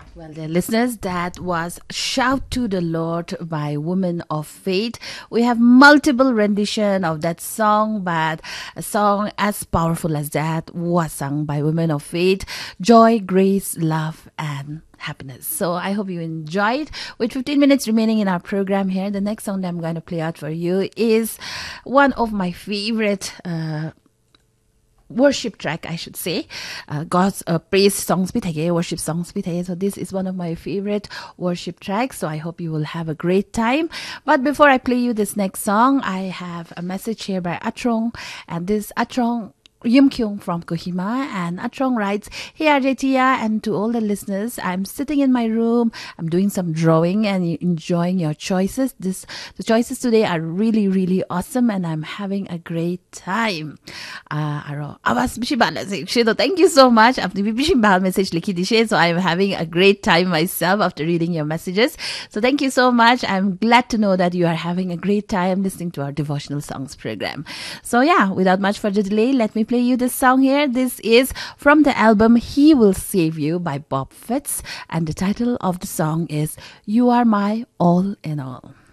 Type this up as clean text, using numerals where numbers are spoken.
Well, dear listeners, that was Shout to the Lord by Women of Faith. We have multiple rendition of that song, but a song as powerful as that was sung by Women of Faith. Joy, grace, love, and happiness. So I hope you enjoyed. With 15 minutes remaining in our program here, the next song that I'm going to play out for you is one of my favorite worship track, I should say. God's praise songs bhi thake, worship songs bhi thake. So this is one of my favorite worship tracks. So I hope you will have a great time. But before I play you this next song, I have a message here by Atrong, and this Atrong Yum Kyung from Kohima, and Atrong writes, "Hey Arjetia, and to all the listeners, I'm sitting in my room, I'm doing some drawing and enjoying your choices. The choices today are really, really awesome, and I'm having a great time." So thank you so much. Apni bishi bhal message likhi dishe, so I'm having a great time myself after reading your messages. So thank you so much. I'm glad to know that you are having a great time listening to our devotional songs program. So yeah, without much further delay, let me play you this song here. This is from the album He Will Save You by Bob Fitts, and the title of the song is You Are My All in All.